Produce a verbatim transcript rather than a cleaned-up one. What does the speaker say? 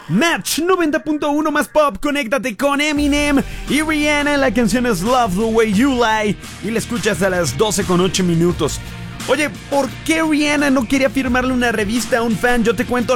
Match noventa punto uno más pop, conéctate con Eminem y Rihanna. La canción es Love the Way You Lie y la escuchas a las doce con ocho minutos. Oye, ¿por qué Rihanna no quería firmarle una revista a un fan? Yo te cuento